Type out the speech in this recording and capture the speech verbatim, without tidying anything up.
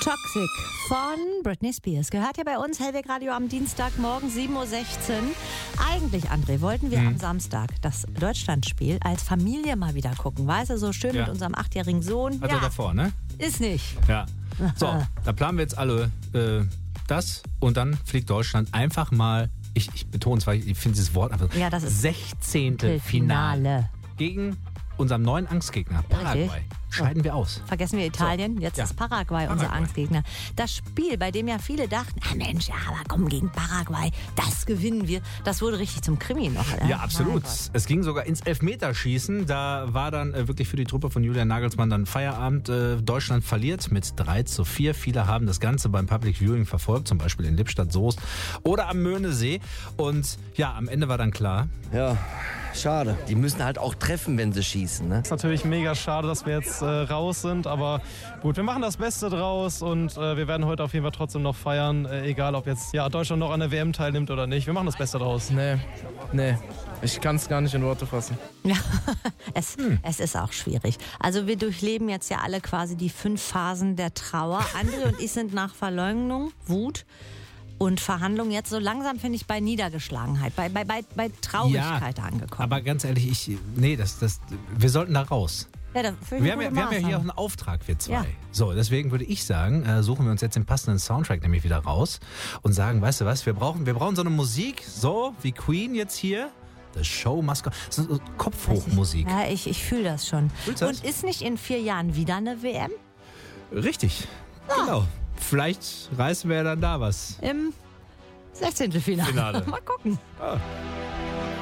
Toxic von Britney Spears. Gehört ja bei uns Hellweg Radio am Dienstagmorgen sieben Uhr sechzehn. Eigentlich, André, wollten wir mhm. am Samstag das Deutschlandspiel als Familie mal wieder gucken. Weißt du, so schön ja. mit unserem achtjährigen Sohn. Hat ja. er davor, ne? Ist nicht. Ja. So, da planen wir jetzt alle äh, das und dann fliegt Deutschland einfach mal, ich, ich betone es, weil ich, ich finde dieses Wort einfach, ja, das ist sechzehnte Finale gegen unserem neuen Angstgegner, Paraguay. Richtig. Scheiden wir aus. Vergessen wir Italien, so. Jetzt ja. ist Paraguay, Paraguay unser Angstgegner. Das Spiel, bei dem ja viele dachten, ah Mensch, ja, aber komm, gegen Paraguay, das gewinnen wir. Das wurde richtig zum Krimi noch. Äh? Ja, absolut. Es ging sogar ins Elfmeterschießen. Da war dann äh, wirklich für die Truppe von Julian Nagelsmann dann Feierabend. Äh, Deutschland verliert mit drei zu vier. Viele haben das Ganze beim Public Viewing verfolgt, zum Beispiel in Lippstadt-Soest oder am Möhnesee. Und ja, am Ende war dann klar. Ja, schade. Die müssen halt auch treffen, wenn sie schießen. Ne? Ist natürlich mega schade, dass wir jetzt äh, raus sind, aber gut, wir machen das Beste draus und äh, wir werden heute auf jeden Fall trotzdem noch feiern, äh, egal ob jetzt ja, Deutschland noch an der W M teilnimmt oder nicht. Wir machen das Beste draus. Nee, nee, ich kann es gar nicht in Worte fassen. Ja, es, hm. es ist auch schwierig. Also wir durchleben jetzt ja alle quasi die fünf Phasen der Trauer. André und ich sind nach Verleugnung, Wut und Verhandlungen jetzt so langsam, finde ich, bei Niedergeschlagenheit, bei, bei, bei, bei Traurigkeit ja, angekommen. Aber ganz ehrlich, ich, nee, das, das, wir sollten da raus. Ja, da wir, haben ja, wir haben ja hier auch einen Auftrag, wir zwei. Ja. So, deswegen würde ich sagen, äh, suchen wir uns jetzt den passenden Soundtrack nämlich wieder raus und sagen, weißt du was, wir brauchen, wir brauchen so eine Musik, so wie Queen jetzt hier. The Show Must Go. So Kopfhochmusik. Ja, ich, ich fühle das schon. Fühlst du das? Und ist nicht in vier Jahren wieder eine W M? Richtig, ja. Genau. Vielleicht reißen wir ja dann da was. Im sechzehnten Finale. Finale. Mal gucken. Ah.